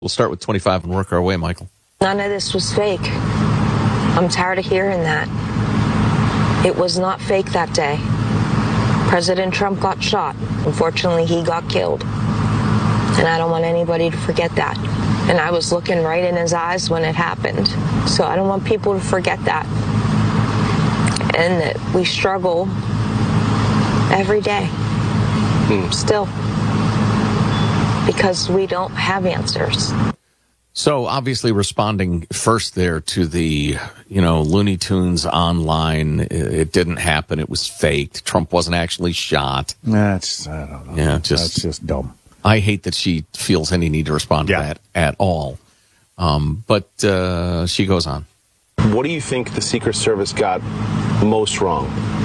We'll start with 25 and work our way, Michael. None of this was fake. I'm tired of hearing that. It was not fake that day. President Trump got shot. Unfortunately, he got killed. And I don't want anybody to forget that. And I was looking right in his eyes when it happened. So I don't want people to forget that. And that we struggle every day. Still. Because we don't have answers. So obviously responding first there to the, Looney Tunes online, it didn't happen. It was faked. Trump wasn't actually shot. I don't know. Yeah, that's just dumb. I hate that she feels any need to respond to that at all. But she goes on. What do you think the Secret Service got most wrong?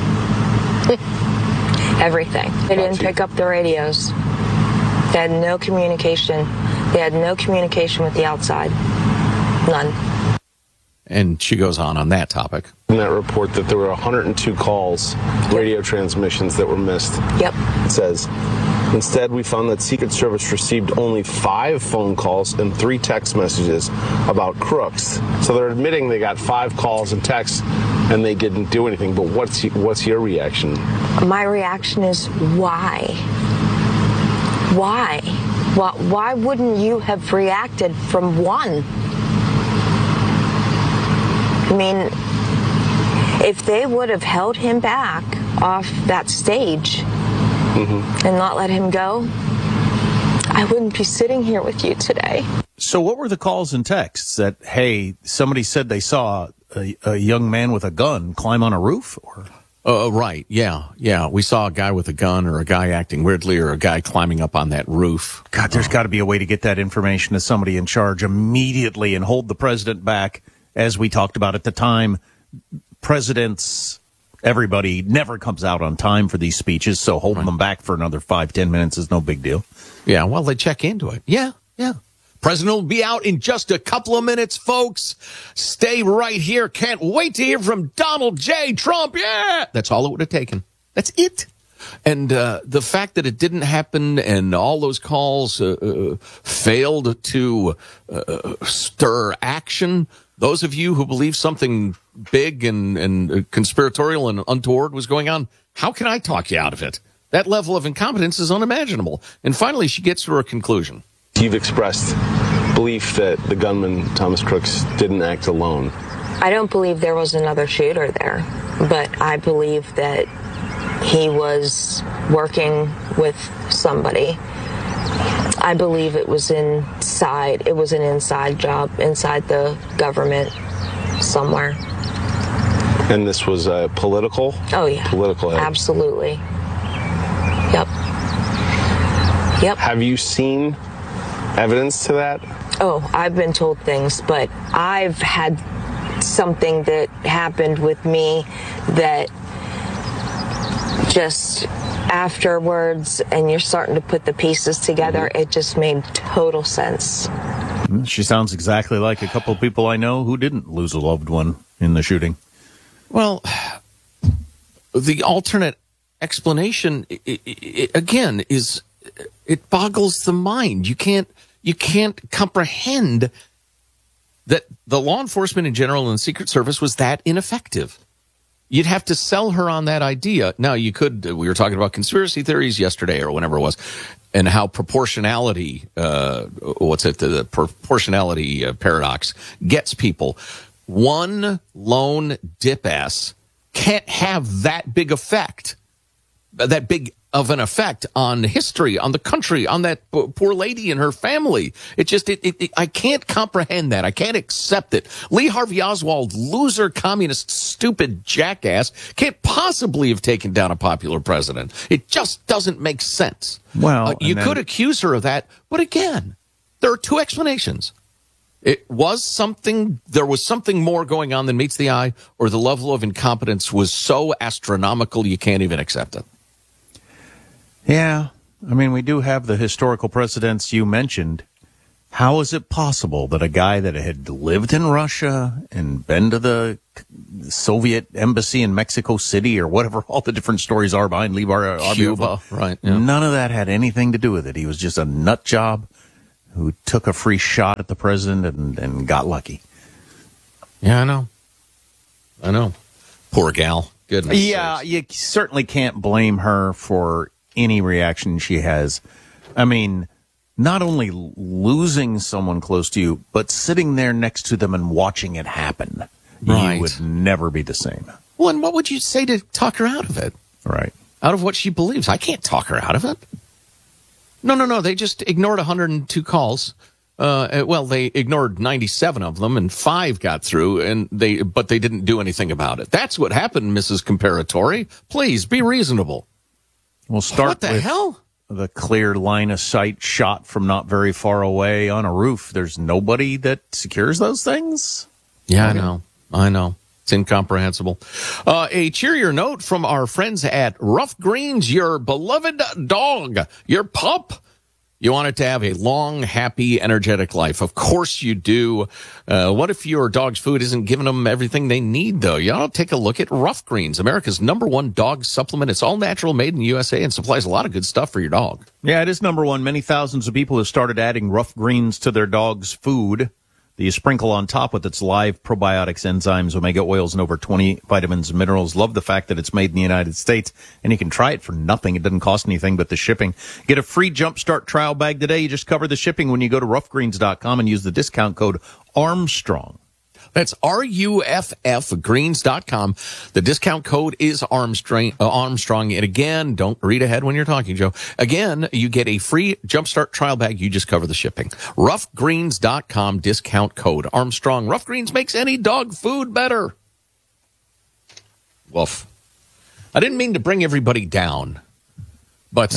Everything. They didn't pick up the radios. They had no communication. They had no communication with the outside. None. And she goes on that topic. In that report that there were 102 calls, radio transmissions that were missed. Yep. It says, instead, we found that Secret Service received only 5 phone calls and 3 text messages about crooks. So they're admitting they got 5 calls and texts and they didn't do anything. But what's your reaction? My reaction is why? Why? Why wouldn't you have reacted from one? I mean, if they would have held him back off that stage and not let him go, I wouldn't be sitting here with you today. So what were the calls and texts that, hey, somebody said they saw a young man with a gun climb on a roof? Right, yeah. We saw a guy with a gun or a guy acting weirdly or a guy climbing up on that roof. God, there's got to be a way to get that information to somebody in charge immediately and hold the president back. As we talked about at the time, presidents, everybody never comes out on time for these speeches, so holding them back for another 5-10 minutes is no big deal. Yeah, well, they check into it. Yeah. President will be out in just a couple of minutes, folks. Stay right here. Can't wait to hear from Donald J. Trump. Yeah. That's all it would have taken. That's it. And the fact that it didn't happen and all those calls failed to stir action, those of you who believe something big and conspiratorial and untoward was going on, how can I talk you out of it? That level of incompetence is unimaginable. And finally, she gets to her conclusion. You've expressed belief that the gunman, Thomas Crooks, didn't act alone. I don't believe there was another shooter there, but I believe that he was working with somebody. I believe it was an inside job, inside the government somewhere. And this was political? Oh, yeah. Political. Absolutely. Yep. Have you seen evidence to that? Oh, I've been told things, but I've had something that happened with me that just afterwards, and you're starting to put the pieces together, it just made total sense. She sounds exactly like a couple of people I know who didn't lose a loved one in the shooting. Well, the alternate explanation, again, is it boggles the mind. You can't comprehend that the law enforcement in general and the Secret Service was that ineffective. You'd have to sell her on that idea. Now, we were talking about conspiracy theories yesterday or whenever it was, and how proportionality, the proportionality paradox gets people. One lone dip-ass can't have that big effect, that big of an effect on history, on the country, on that poor lady and her family. I can't comprehend that. I can't accept it. Lee Harvey Oswald, loser, communist, stupid jackass, can't possibly have taken down a popular president. It just doesn't make sense. Well, you could accuse her of that, but again, there are two explanations. There was something more going on than meets the eye, or the level of incompetence was so astronomical you can't even accept it. Yeah, I mean, we do have the historical precedents you mentioned. How is it possible that a guy that had lived in Russia and been to the Soviet embassy in Mexico City or whatever all the different stories are behind Lee Cuba, right? Yeah. None of that had anything to do with it. He was just a nut job who took a free shot at the president and got lucky. Yeah, I know. Poor gal. Goodness. Yeah, sakes. you certainly can't blame her for any reaction she has. I mean, not only losing someone close to you, but sitting there next to them and watching it happen. Right. You would never be the same. Well, and what would you say to talk her out of it? Right. Out of what she believes? I can't talk her out of it. No. They just ignored 102 calls. Well, they ignored 97 of them, and 5 got through, but they didn't do anything about it. That's what happened, Mrs. Comparatory. Please be reasonable. We'll start What the with hell? the clear line of sight shot from not very far away on a roof. There's nobody that secures those things. Yeah, I know. It's incomprehensible. A cheerier note from our friends at Rough Greens, your beloved dog, your pup. You want it to have a long, happy, energetic life. Of course you do. What if your dog's food isn't giving them everything they need, though? You ought to take a look at Rough Greens, America's #1 dog supplement. It's all natural, made in the USA, and supplies a lot of good stuff for your dog. Yeah, it is #1. Many thousands of people have started adding Rough Greens to their dog's food that you sprinkle on top with its live probiotics, enzymes, omega oils, and over 20 vitamins and minerals. Love the fact that it's made in the United States, and you can try it for nothing. It doesn't cost anything but the shipping. Get a free Jumpstart trial bag today. You just cover the shipping when you go to roughgreens.com and use the discount code Armstrong. That's RUFF greens.com. The discount code is Armstrong. And again, don't read ahead when you're talking, Joe. Again, you get a free Jumpstart trial bag. You just cover the shipping. Roughgreens.com, discount code Armstrong. Rough Greens makes any dog food better. Woof. I didn't mean to bring everybody down, but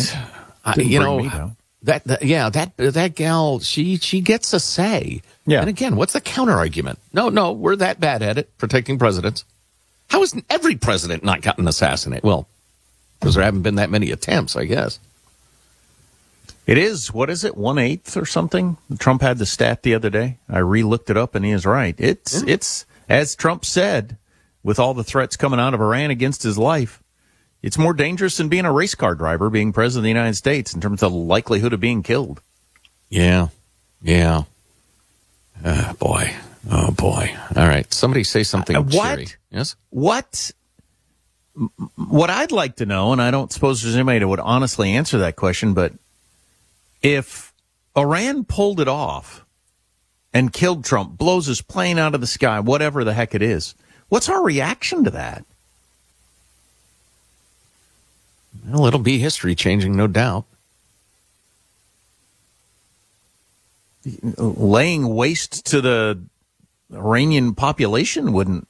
that gal, she gets a say. Yeah. And again, what's the counter argument? No, we're that bad at it, protecting presidents. How has every president not gotten assassinated? Well, because there haven't been that many attempts, I guess. It is, what is it, 1/8 or something? Trump had the stat the other day. I re-looked it up, and he is right. It's as Trump said, with all the threats coming out of Iran against his life, it's more dangerous than being a race car driver, being president of the United States, in terms of the likelihood of being killed. Yeah. Oh, boy. All right. Somebody say something cheery. Yes? What I'd like to know, and I don't suppose there's anybody that would honestly answer that question, but if Iran pulled it off and killed Trump, blows his plane out of the sky, whatever the heck it is, what's our reaction to that? Well, it'll be history changing, no doubt. Laying waste to the Iranian population wouldn't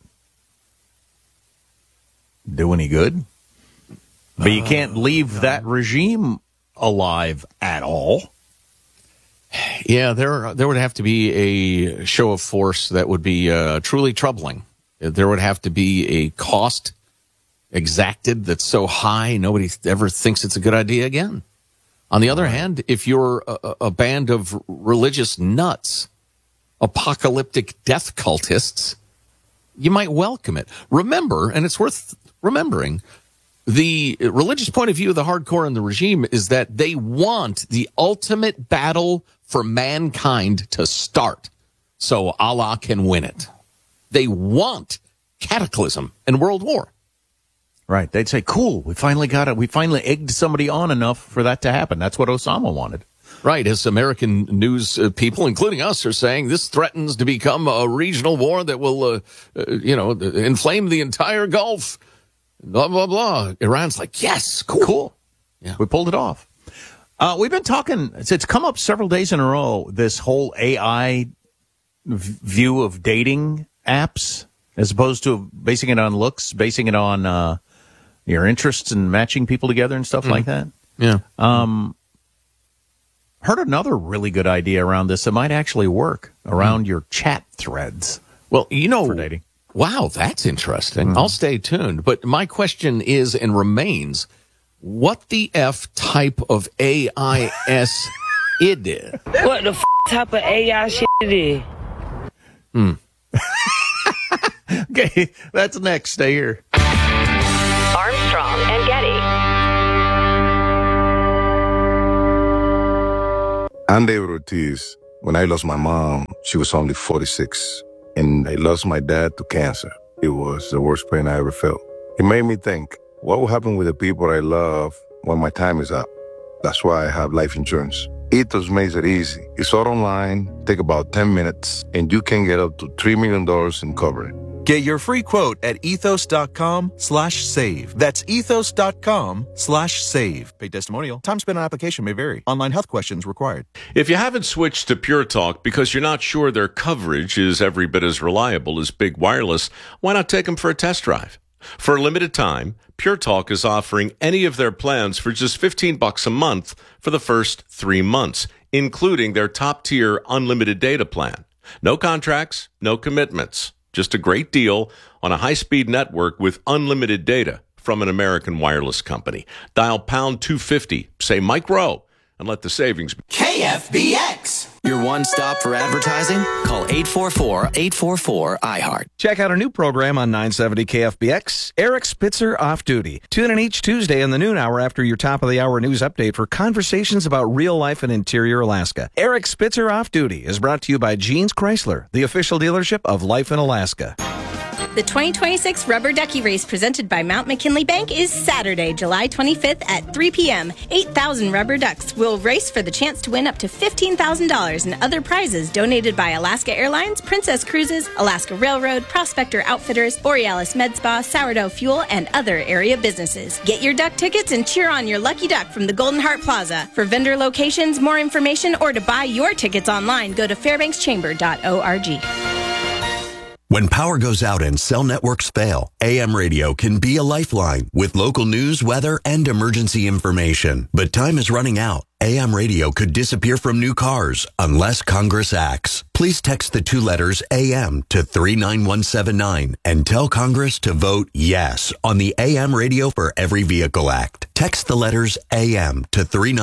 do any good. But you can't leave that regime alive at all. Yeah, there would have to be a show of force that would be truly troubling. There would have to be a cost exacted that's so high nobody ever thinks it's a good idea again. On the other hand, if you're a band of religious nuts, apocalyptic death cultists, you might welcome it. Remember, and it's worth remembering, the religious point of view of the hardcore and the regime is that they want the ultimate battle for mankind to start so Allah can win it. They want cataclysm and world war. Right. They'd say, cool, we finally got it. We finally egged somebody on enough for that to happen. That's what Osama wanted. Right. As American news people, including us, are saying this threatens to become a regional war that will, inflame the entire Gulf. Blah, blah, blah. Iran's like, yes, cool. Yeah. We pulled it off. We've been talking, it's come up several days in a row, this whole AI view of dating apps, as opposed to basing it on looks, basing it on your interests and matching people together and stuff like that. Yeah. Heard another really good idea around this that might actually work around your chat threads. Well, for dating. Wow, that's interesting. I'll stay tuned. But my question is and remains, what the F type of AIS it is? What the type of AI shit it is? Okay, that's next. Stay here. Armstrong and Getty. I'm David Ortiz, When I lost my mom, she was only 46, and I lost my dad to cancer. It was the worst pain I ever felt. It made me think, what will happen with the people I love when my time is up? That's why I have life insurance. Ethos makes it easy. It's all online, take about 10 minutes, and you can get up to $3 million in coverage. Get your free quote at ethos.com/save. That's ethos.com/save. Paid testimonial. Time spent on application may vary. Online health questions required. If you haven't switched to Pure Talk because you're not sure their coverage is every bit as reliable as Big Wireless, why not take them for a test drive? For a limited time, Pure Talk is offering any of their plans for just $15 a month for the first 3 months, including their top-tier unlimited data plan. No contracts, no commitments. Just a great deal on a high-speed network with unlimited data from an American wireless company. Dial pound 250, say Mike Rowe, and let the savings be. KFBX. Your one stop for advertising? Call 844-844-iHeart. Check out a new program on 970 KFBX, Eric Spitzer Off Duty. Tune in each Tuesday in the noon hour after your top of the hour news update for conversations about real life in interior Alaska. Eric Spitzer Off Duty is brought to you by Jeans Chrysler, the official dealership of Life in Alaska. The 2026 Rubber Ducky Race presented by Mount McKinley Bank is Saturday, July 25th at 3 p.m. 8,000 rubber ducks will race for the chance to win up to $15,000 in other prizes donated by Alaska Airlines, Princess Cruises, Alaska Railroad, Prospector Outfitters, Borealis Med Spa, Sourdough Fuel, and other area businesses. Get your duck tickets and cheer on your lucky duck from the Golden Heart Plaza. For vendor locations, more information, or to buy your tickets online, go to fairbankschamber.org. When power goes out and cell networks fail, AM radio can be a lifeline with local news, weather, and emergency information. But time is running out. AM radio could disappear from new cars unless Congress acts. Please text the 2 letters AM to 39179 and tell Congress to vote yes on the AM Radio for Every Vehicle Act. Text the letters AM to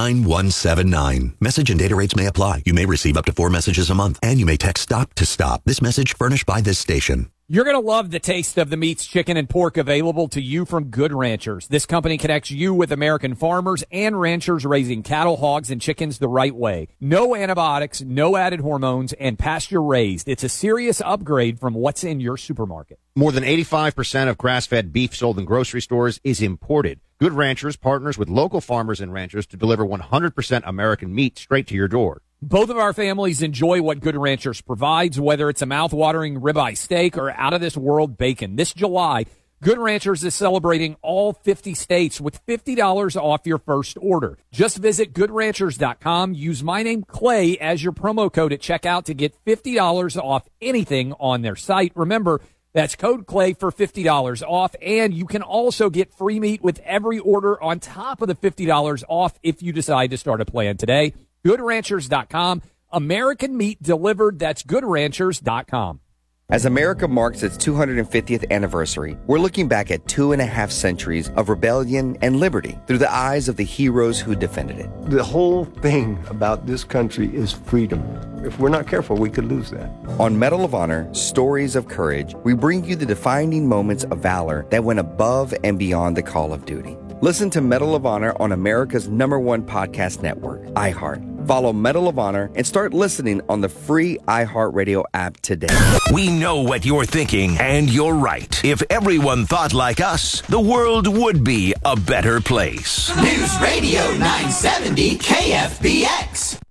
39179. Message and data rates may apply. You may receive up to 4 messages a month, and you may text STOP to STOP. This message furnished by this station. You're going to love the taste of the meats, chicken, and pork available to you from Good Ranchers. This company connects you with American farmers and ranchers raising cattle, hogs, and chickens the right way. No antibiotics, no added hormones, and pasture-raised. It's a serious upgrade from what's in your supermarket. More than 85% of grass-fed beef sold in grocery stores is imported. Good Ranchers partners with local farmers and ranchers to deliver 100% American meat straight to your door. Both of our families enjoy what Good Ranchers provides, whether it's a mouth-watering ribeye steak or out-of-this-world bacon. This July, Good Ranchers is celebrating all 50 states with $50 off your first order. Just visit GoodRanchers.com. Use my name, Clay, as your promo code at checkout to get $50 off anything on their site. Remember, that's code Clay for $50 off, and you can also get free meat with every order on top of the $50 off if you decide to start a plan today. GoodRanchers.com. American meat delivered. That's GoodRanchers.com. As America marks its 250th anniversary, we're looking back at 2.5 centuries of rebellion and liberty through the eyes of the heroes who defended it. The whole thing about this country is freedom. If we're not careful, we could lose that. On Medal of Honor, Stories of Courage, we bring you the defining moments of valor that went above and beyond the call of duty. Listen to Medal of Honor on America's #1 podcast network, iHeart. Follow Medal of Honor and start listening on the free iHeartRadio app today. We know what you're thinking, and you're right. If everyone thought like us, the world would be a better place. News Radio 970 KFBX.